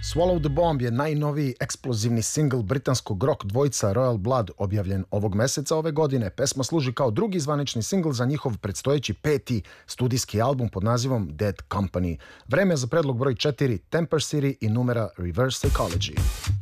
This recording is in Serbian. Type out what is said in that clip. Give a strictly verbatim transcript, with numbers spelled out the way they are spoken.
Swallow the Bomb je najnoviji eksplozivni singl britanskog rock dvojca Royal Blood, objavljen ovog meseca ove godine. Pesma služi kao drugi zvanični singl za njihov predstojeći peti studijski album pod nazivom Dead Company. Vreme je za predlog broj četiri, Temper City i numera Reverse Psychology.